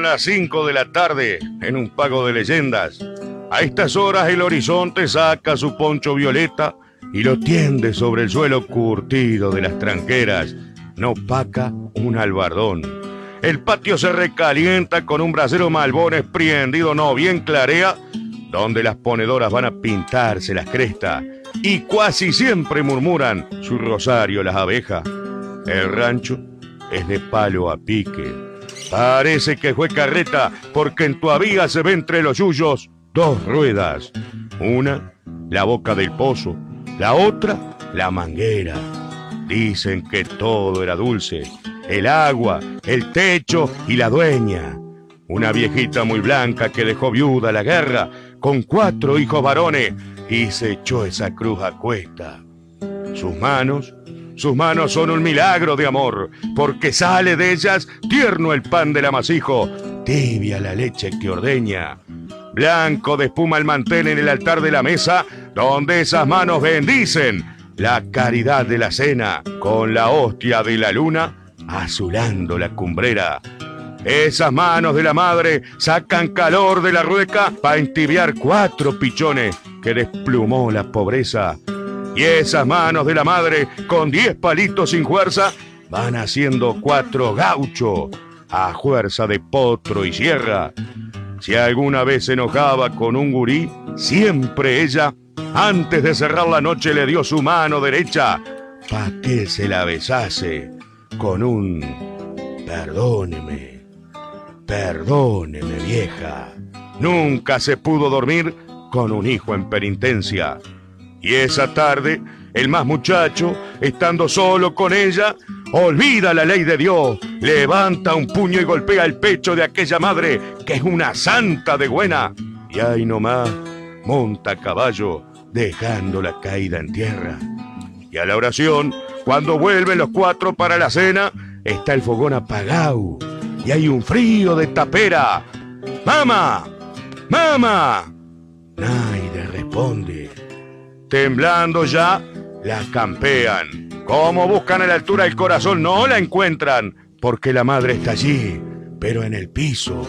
las 5 de la tarde en un pago de leyendas. A estas horas el horizonte saca su poncho violeta y lo tiende sobre el suelo curtido de las tranqueras. No paca un albardón. El patio se recalienta con un brasero malbones prendido, no bien clarea, donde las ponedoras van a pintarse las crestas y casi siempre murmuran su rosario las abejas. El rancho es de palo a pique. Parece que fue carreta porque en tu aviga se ve entre los yuyos dos ruedas. Una, la boca del pozo, la otra, la manguera. Dicen que todo era dulce, el agua, el techo y la dueña. Una viejita muy blanca que dejó viuda la guerra con 4 hijos varones y se echó esa cruz a cuesta. Sus manos son un milagro de amor, porque sale de ellas tierno el pan del amasijo, tibia la leche que ordeña. Blanco de espuma el mantel en el altar de la mesa, donde esas manos bendicen la caridad de la cena, con la hostia de la luna azulando la cumbrera. Esas manos de la madre sacan calor de la rueca para entibiar 4 pichones que desplumó la pobreza. Y esas manos de la madre, con 10 palitos sin fuerza, van haciendo 4 gauchos a fuerza de potro y sierra. Si alguna vez se enojaba con un gurí, siempre ella, antes de cerrar la noche, le dio su mano derecha pa' que se la besase con un perdóneme, perdóneme vieja. Nunca se pudo dormir con un hijo en penitencia. Y esa tarde, el más muchacho, estando solo con ella, olvida la ley de Dios, levanta un puño y golpea el pecho de aquella madre que es una santa de buena. Y ahí nomás monta a caballo, dejándola caída en tierra. Y a la oración, cuando vuelven los 4 para la cena, está el fogón apagado y hay un frío de tapera. ¡Mamá! ¡Mamá! Nadie responde. Temblando ya, la campean. Como buscan a la altura del corazón, no la encuentran, porque la madre está allí, pero en el piso,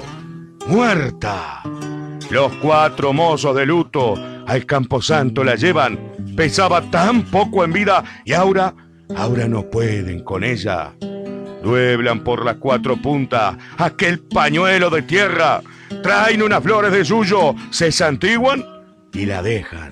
muerta. Los 4 mozos de luto al camposanto la llevan. Pesaba tan poco en vida y ahora no pueden con ella. Dueblan por las 4 puntas aquel pañuelo de tierra, traen unas flores de suyo, se santiguan y la dejan.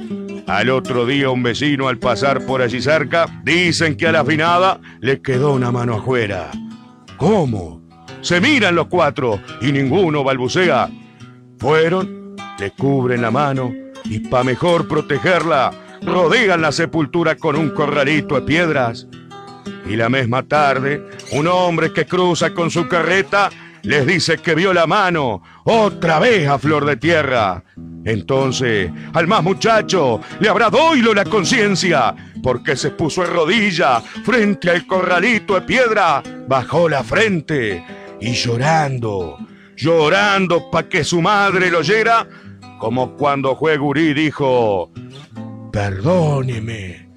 Al otro día un vecino al pasar por allí cerca, dicen que a la finada le quedó una mano afuera. ¿Cómo? Se miran los 4 y ninguno balbucea. Fueron, le cubren la mano y pa' mejor protegerla, rodean la sepultura con un corralito de piedras. Y la misma tarde, un hombre que cruza con su carreta les dice que vio la mano otra vez a flor de tierra. Entonces, al más muchacho le habrá doído la conciencia, porque se puso en rodilla frente al corralito de piedra, bajó la frente y llorando pa' que su madre lo oyera, como cuando fue gurí dijo: perdóneme,